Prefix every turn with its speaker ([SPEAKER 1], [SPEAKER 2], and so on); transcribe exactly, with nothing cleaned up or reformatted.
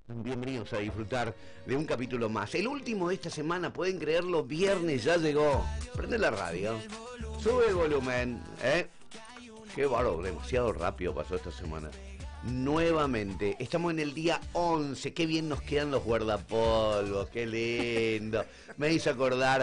[SPEAKER 1] Bienvenidos a disfrutar de un capítulo más. El último de esta semana, pueden creerlo, viernes ya llegó. Prende la radio, sube el volumen, ¿eh? Qué bárbaro, demasiado rápido pasó esta semana. Nuevamente, estamos en el día once. Qué bien nos quedan los guardapolvos, qué lindo. Me hizo acordar